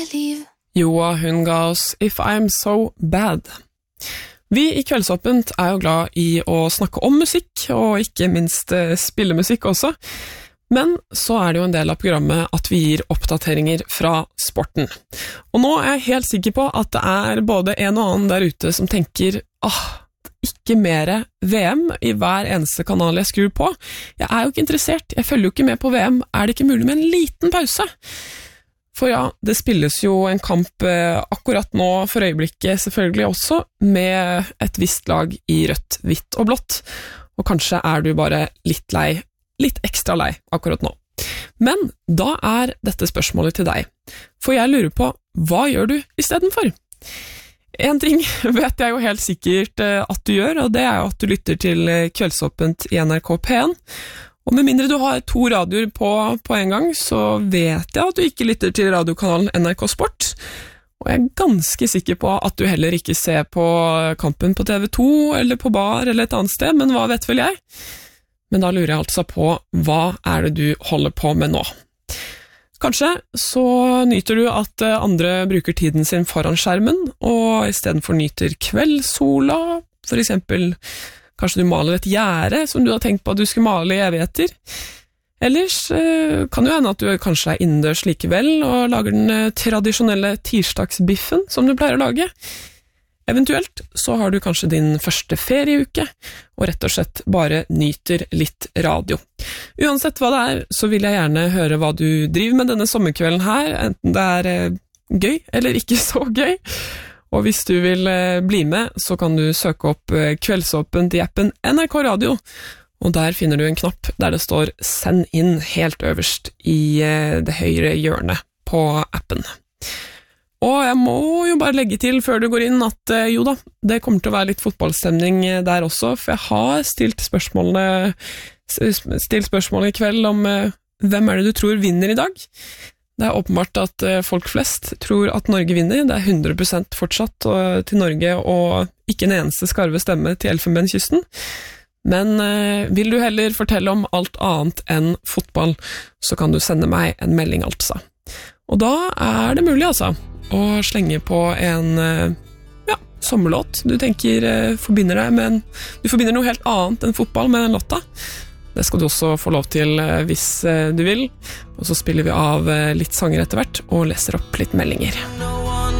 Joa, hun ga oss If I'm So Bad. Vi i Kveldsåpent jo glad i å snakke om musikk, og ikke minst spille musikk også. Men så det jo en del av programmet at vi gir oppdateringer fra sporten. Og nå jeg helt sikker på at det både en og annen der ute som tenker ikke mer VM i hver eneste kanal jeg skrur på. Jeg jo ikke interessert, jeg følger jo ikke med på VM. Det ikke mulig med en liten pause? For ja, det spilles jo en kamp akkurat nå for øyeblikket selvfølgelig også, med et visst lag i rødt, hvitt og blått. Og kanskje du bare litt lei, litt ekstra lei akkurat nå. Men da dette spørsmålet til deg. For jeg lurer på, hva gjør du i stedet for? En ting vet jeg jo helt sikkert at du gjør, og det jo at du lytter til Kveldsåpent i NRK P1. Og med mindre du har 2 radioer på en gang, så vet jeg at du ikke lytter til radiokanalen NRK Sport. Og jeg ganske sikker på at du heller ikke ser på kampen på TV2, eller på bar, eller et annet sted, men hva vet vel jeg? Men da lurer jeg altså på, hva det du holder på med nå? Kanskje så nyter du at andre bruker tiden sin foran skjermen, og i stedet for nyter kveldssola, for eksempel. Kanskje du maler et gjerde som du har tenkt på at du skulle male i evigheter. Ellers kan det hende at du kanskje innendørs likevel og lager den tradisjonelle tirsdagsbiffen som du pleier å lage. Eventuelt så har du kanskje din første ferieuke og rett og slett bare nyter litt radio. Uansett hva det så vil jeg gjerne høre hva du driver med denne sommerkvelden her, enten det gøy eller ikke så gøy. Og hvis du vil bli med, så kan du søke opp Kveldsåpent i appen NRK Radio, og der finner du en knapp der det står «Send inn» helt øverst i det høyre hjørnet på appen. Og jeg må jo bare legge til før du går inn at jo da, det kommer til å være litt fotballstemning der også, for jeg har stilt spørsmål i kveld om hvem det du tror vinner i dag. Det åpenbart at folk flest tror at Norge vinner. Det 100% fortsatt til Norge, og ikke en eneste skarve stemme til Elfenbenskysten. Men vil du heller fortelle om alt annet enn fotball, så kan du sende meg en melding altså. Og da det mulig altså, å slenge på en sommerlåt. Du tenker, forbinder noe helt annet enn fotball med den låta. Det skal du også få lov til hvis du vil. Og så spiller vi av litt sanger etter hvert, og leser opp litt meldinger.